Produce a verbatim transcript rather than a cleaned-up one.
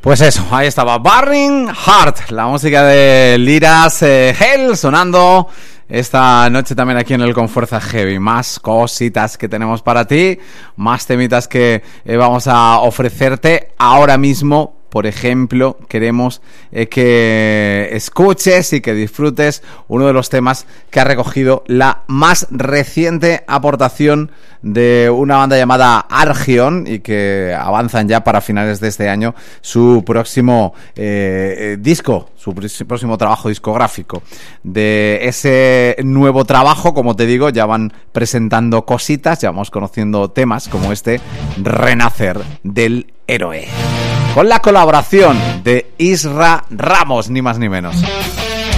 Pues eso, ahí estaba Burning Heart, la música de Liras eh, Hell sonando esta noche también aquí en el Con Fuerza Heavy. Más cositas que tenemos para ti, más temitas que eh, vamos a ofrecerte ahora mismo. Por ejemplo, queremos eh, que escuches y que disfrutes uno de los temas que ha recogido la más reciente aportación de una banda llamada Argion y que avanzan ya para finales de este año su próximo eh, eh, disco, su próximo trabajo discográfico. De ese nuevo trabajo, como te digo, ya van presentando cositas, ya vamos conociendo temas como este Renacer del Héroe, con la colaboración de Isra Ramos, ni más ni menos.